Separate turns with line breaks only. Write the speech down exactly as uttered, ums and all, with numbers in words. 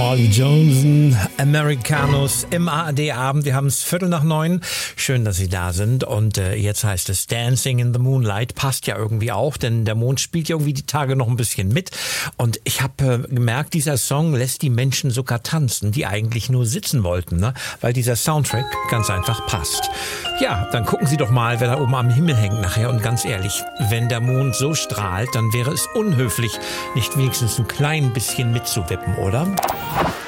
Pauli Johnson, Americanos im A R D-Abend. Wir haben es Viertel nach neun. Schön, dass Sie da sind. Und äh, jetzt heißt es Dancing in the Moonlight. Passt ja irgendwie auch, denn der Mond spielt ja irgendwie die Tage noch ein bisschen mit. Und ich habe äh, gemerkt, dieser Song lässt die Menschen sogar tanzen, die eigentlich nur sitzen wollten, ne? Weil dieser Soundtrack ganz einfach passt. Ja, dann gucken Sie doch mal, wer da oben am Himmel hängt nachher. Und ganz ehrlich, wenn der Mond so strahlt, dann wäre es unhöflich, nicht wenigstens ein klein bisschen mitzuwippen, oder?